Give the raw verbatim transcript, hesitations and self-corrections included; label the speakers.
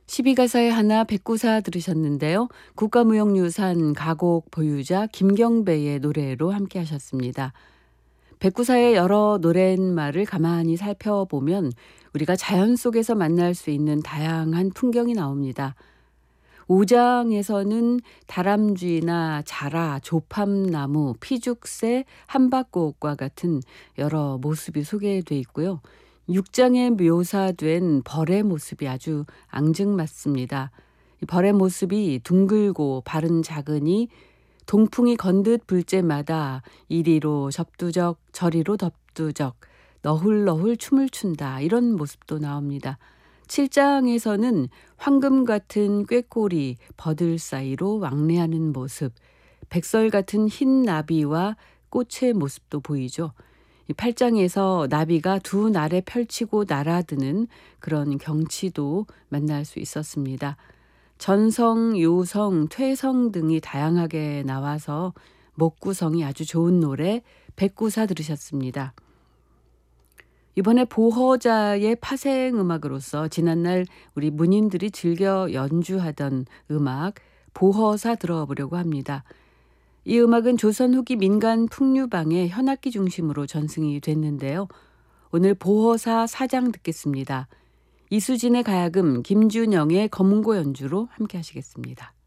Speaker 1: 십이 가사의 하나 백구사 들으셨는데요. 국가무형유산 가곡 보유자 김경배의 노래로 함께 하셨습니다. 백구사의 여러 노랫말을 가만히 살펴보면 우리가 자연 속에서 만날 수 있는 다양한 풍경이 나옵니다. 오 장에서는 다람쥐나 자라, 조팝나무, 피죽새, 함박꽃과 같은 여러 모습이 소개되어 있고요. 육 장에 묘사된 벌의 모습이 아주 앙증맞습니다. 이 벌의 모습이 둥글고 발은 작으니 동풍이 건듯 불 때마다 이리로 접두적 저리로 덥두적 너훌너훌 춤을 춘다, 이런 모습도 나옵니다. 칠 장에서는 황금 같은 꾀꼬리 버들 사이로 왕래하는 모습, 백설 같은 흰 나비와 꽃의 모습도 보이죠. 이 팔 장에서 나비가 두 날에 펼치고 날아드는 그런 경치도 만날 수 있었습니다. 전성, 요성, 퇴성 등이 다양하게 나와서 목구성이 아주 좋은 노래 백구사 들으셨습니다. 이번에 보허자의 파생음악으로서 지난날 우리 문인들이 즐겨 연주하던 음악 보허사 들어보려고 합니다. 이 음악은 조선 후기 민간 풍류방의 현악기 중심으로 전승이 됐는데요. 오늘 보허사 사 장 듣겠습니다. 이수진의 가야금, 김준영의 검은고 연주로 함께 하시겠습니다.